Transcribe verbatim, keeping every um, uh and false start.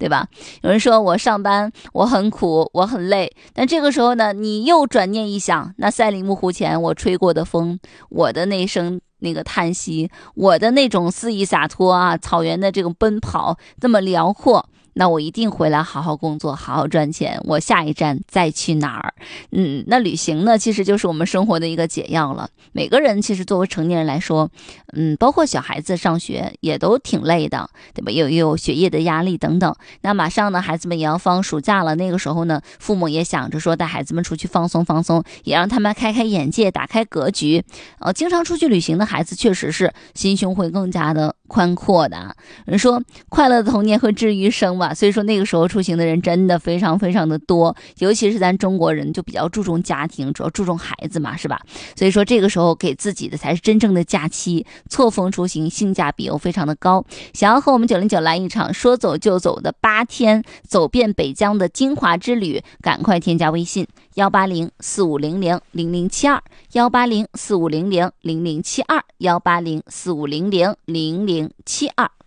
对吧？有人说我上班我很苦我很累，但这个时候呢，你又转念一想，那赛里木湖前我吹过的风，我的那声那个叹息，我的那种肆意洒脱啊，草原的这种奔跑这么辽阔，那我一定回来好好工作，好好赚钱，我下一站再去哪儿？嗯，那旅行呢，其实就是我们生活的一个解药了。每个人其实作为成年人来说，嗯，包括小孩子上学也都挺累的，对吧？有有学业的压力等等。那马上呢，孩子们也要放暑假了，那个时候呢，父母也想着说带孩子们出去放松放松，也让他们开开眼界，打开格局。呃，经常出去旅行的孩子，确实是心胸会更加的宽阔的。人说快乐的童年会治愈生嘛，所以说那个时候出行的人真的非常非常的多，尤其是咱中国人就比较注重家庭，主要注重孩子嘛，是吧？所以说这个时候给自己的才是真正的假期，错峰出行性价比又非常的高。想要和我们九零九来一场说走就走的八天走遍北疆的精华之旅，赶快添加微信幺八零四五零零零零七二幺八零四五零零零零七二幺八零四五零零零零七二。